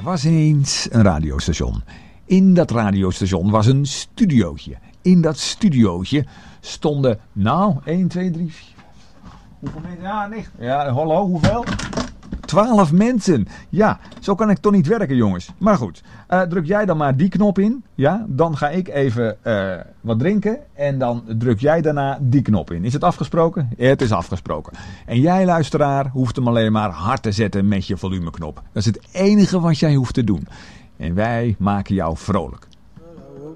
was eens een radiostation. In dat radiostation was een studiootje. In dat studiootje stonden, 1, 2, 3, 4... Hoeveel mensen? Ja, 9. Ja, hallo, hoeveel? 12 mensen. Ja, zo kan ik toch niet werken, jongens. Maar goed, druk jij dan maar die knop in. Ja, dan ga ik even wat drinken. En dan druk jij daarna die knop in. Is het afgesproken? Het is afgesproken. En jij, luisteraar, hoeft hem alleen maar hard te zetten met je volumeknop. Dat is het enige wat jij hoeft te doen. En wij maken jou vrolijk.